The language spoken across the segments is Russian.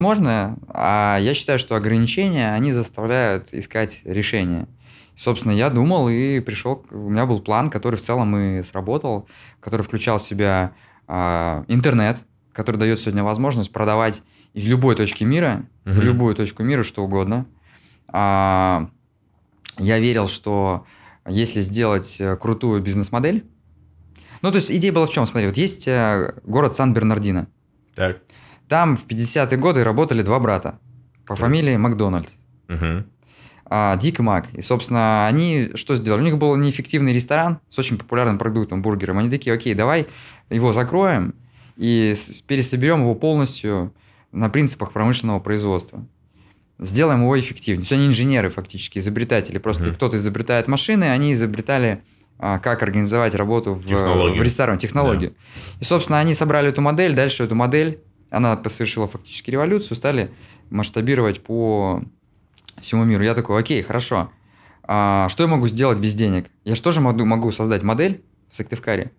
Можно, а я считаю, что ограничения, они заставляют искать решения. Собственно, я думал и пришел, у меня был план, который в целом и сработал, который включал в себя интернет, который дает сегодня возможность продавать из любой точки мира, в любую точку мира, что угодно. Я верил, что если сделать крутую бизнес-модель, ну, то есть идея была в чем? Смотри, вот есть город Сан-Бернардино. Так. Там в 50-е годы работали два брата по фамилии Макдональд. Дик и Мак. И, собственно, они что сделали? У них был неэффективный ресторан с очень популярным продуктом, бургером. Они такие, окей, давай его закроем и пересоберем его полностью на принципах промышленного производства. Сделаем его эффективнее. То есть они инженеры фактически, изобретатели. Просто кто-то изобретает машины, они изобретали, как организовать работу в ресторане, технологию. Да. И, собственно, они собрали эту модель, дальше эту модель, она совершила фактически революцию, стали масштабировать по всему миру. Я такой, окей, хорошо. Что я могу сделать без денег? Я же тоже могу создать модель в Сыктывкаре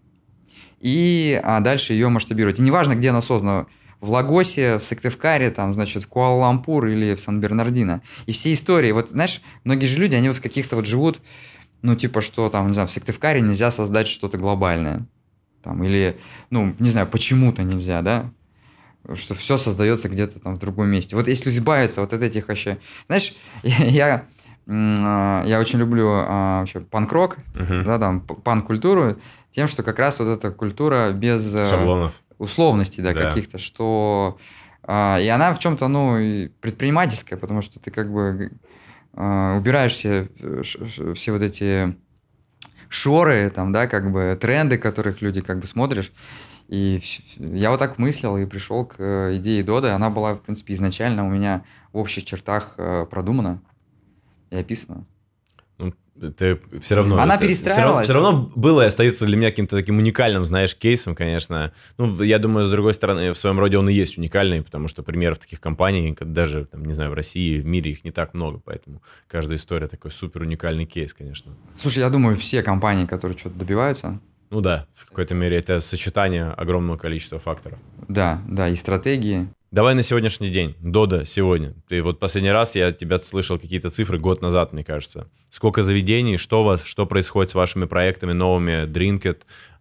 и дальше ее масштабировать. И неважно, где она создана, в Лагосе, в Сыктывкаре, там, значит, в Куала-Лумпур или в Сан-Бернардино. И все истории, вот, знаешь, многие же люди, они вот в каких-то вот живут, ну, типа, что там, не знаю, в Сыктывкаре нельзя создать что-то глобальное. Там, или, ну, не знаю, почему-то нельзя, да? Что все создается где-то там в другом месте. Вот если избавиться вот от этих вообще... Знаешь, я очень люблю вообще панк-рок, да, там, панк-культуру, тем, что как раз вот эта культура без... шаблонов. Условностей, да, каких-то, что... и она в чем-то, ну, предпринимательская, потому что ты как бы убираешь все вот эти шоры, там, да, как бы тренды, которых люди как бы смотришь. И я вот так мыслил и пришел к идее Доды. Она была, в принципе, изначально у меня в общих чертах продумана и описана. Это все равно... Она перестраивалась. Все равно было и остается для меня каким-то таким уникальным, знаешь, кейсом, конечно. Ну, я думаю, с другой стороны, в своем роде он и есть уникальный, потому что примеров таких компаний, даже, там, не знаю, в России, в мире их не так много, поэтому каждая история такой супер уникальный кейс, конечно. Слушай, я думаю, все компании, которые что-то добиваются... Ну да, в какой-то мере это сочетание огромного количества факторов. Да, и стратегии. Давай на сегодняшний день. Дода сегодня. Ты вот последний раз я от тебя слышал какие-то цифры год назад, мне кажется. Сколько заведений, что происходит с вашими проектами новыми, Drinkit.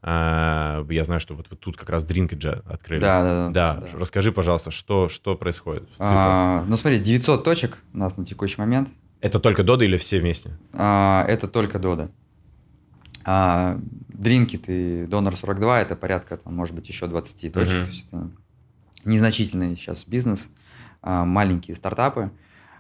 Я знаю, что вот тут как раз Drinkit же открыли. Да. Расскажи, пожалуйста, что происходит в цифрах? Ну смотри, 900 точек у нас на текущий момент. Это только Дода или все вместе? Это только Дода. Drinkit и Donor 42 это порядка, там, может быть, еще 20 точек. То есть это незначительный сейчас бизнес, маленькие стартапы.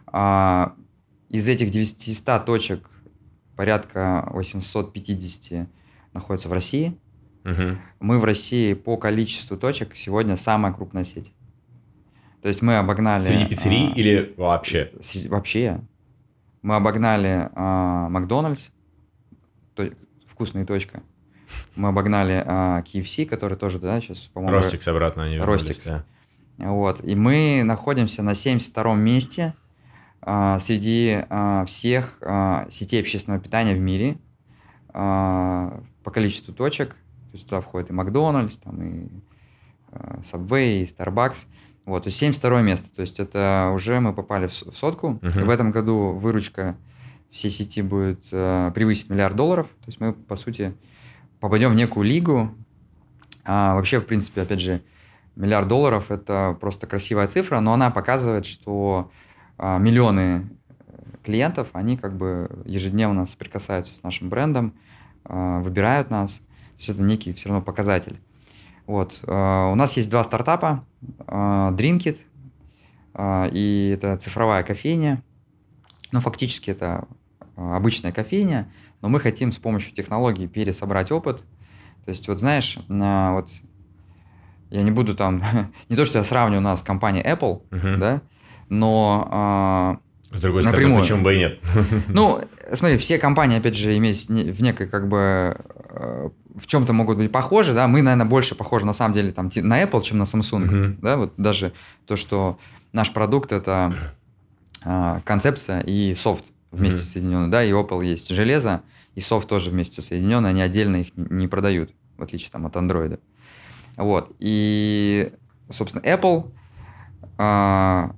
Из этих 900 точек порядка 850 находятся в России. Мы в России по количеству точек сегодня самая крупная сеть. То есть мы обогнали... Среди пиццерий или вообще? Вообще. Мы обогнали Макдональдс, вкусная точка. Мы обогнали KFC, который тоже, да, сейчас, по-моему... Ростикс обратно они вернулись, да. Вот. И мы находимся на 72-м месте среди всех сетей общественного питания в мире по количеству точек. То есть туда входит и Макдональдс, там и Subway, и Starbucks. Вот, то есть 72 место. То есть это уже мы попали в сотку. И в этом году выручка всей сети будет превысить $1 миллиард. То есть мы, по сути, попадем в некую лигу. Вообще, в принципе, опять же, $1 миллиард – это просто красивая цифра, но она показывает, что миллионы клиентов, они как бы ежедневно соприкасаются с нашим брендом, выбирают нас. То есть это некий все равно показатель. Вот. У нас есть два стартапа. Drinkit, и это цифровая кофейня. Но фактически это обычная кофейня, но мы хотим с помощью технологий пересобрать опыт. То есть, вот знаешь, вот я не буду там... Не то, что я сравниваю нас с компанией Apple, да, но... С другой стороны, почему бы и нет? Ну, смотри, все компании, опять же, имеют в некой, как бы, в чем-то могут быть похожи, да, мы, наверное, больше похожи, на самом деле, там, на Apple, чем на Samsung, да, вот даже то, что наш продукт – это концепция и софт вместе соединены, да, и Apple есть железо, и софт тоже вместе соединены, они отдельно их не продают, в отличие там от Android. Вот, и, собственно, Apple